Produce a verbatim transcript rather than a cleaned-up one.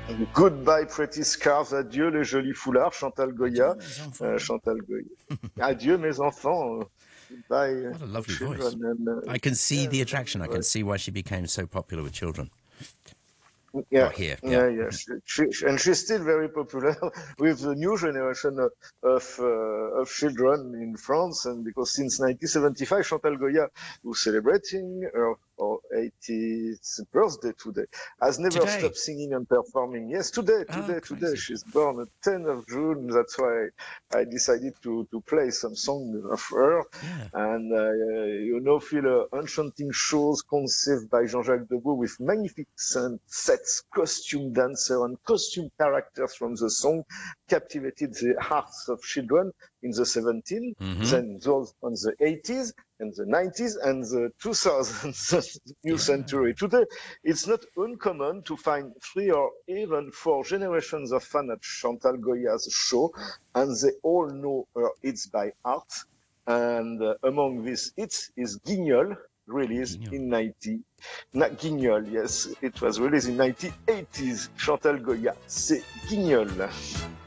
Goodbye pretty scarves, adieu les jolis foulards, Chantal Adieu, Goya. mes Uh, enfants. Chantal Goya. Adieu mes enfants. Goodbye What a uh, lovely voice. children. And, uh, I can see yeah, the attraction. I right. can see why she became so popular with children. Yeah, Oh, here, yeah. yeah, yeah. She, she, she- and she's still very popular with the new generation of of, uh, of children in France. And because since nineteen seventy-five, Chantal Goya, who's celebrating her, her eightieth birthday today, has never Today. stopped singing and performing. Yes, today, Oh, today, today. crazy. She's born on tenth of June. That's why I decided to to play some song of her. Yeah. And uh, you know, feel uh, enchanting shows conceived by Jean-Jacques Debout with magnificent sets, costume dancer and costume characters from the song captivated the hearts of children in the seventies, Mm-hmm. then those on the eighties and the nineties and the two thousands, the new Yeah. century. Today, it's not uncommon to find three or even four generations of fans at Chantal Goya's show, and they all know her hits by heart. And uh, among these hits is Guignol, released Guignol. in ninety. Na, Guignol, yes, it was released in nineteen eighties. Chantal Goya, c'est Guignol.